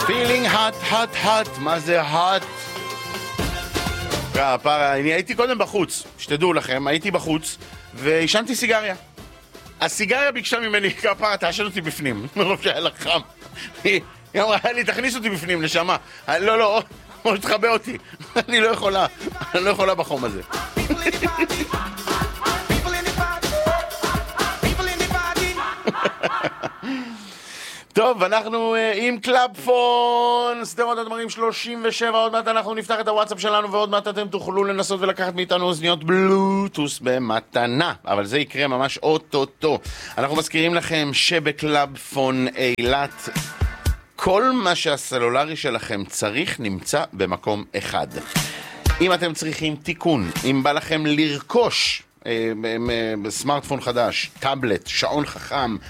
Feeling hot, hot, hot, מה זה hot? אני הייתי קודם בחוץ, שתדעו לכם, הייתי בחוץ והשנתי סיגריה. הסיגריה ביקשה ממני כפרה, תעשן אותי בפנים, לא שהיה לך חם. היא אמרה לי, תכניס אותי בפנים, נשמה. לא, או שתחבא אותי. אני לא יכולה בחום הזה. טוב, אנחנו עם קלאבפון, סדרות הדברים 37, עוד מעט אנחנו נפתח את הוואטסאפ שלנו, ועוד מעט אתם תוכלו לנסות ולקחת מאיתנו אוזניות בלוטוס במתנה, אבל זה יקרה ממש אוטוטו. אנחנו מזכירים לכם שבקלאבפון אילת, כל מה שהסלולרי שלכם צריך נמצא במקום אחד. אם אתם צריכים תיקון, אם בא לכם לרכוש סמארטפון חדש, טאבלט, שעון חכם,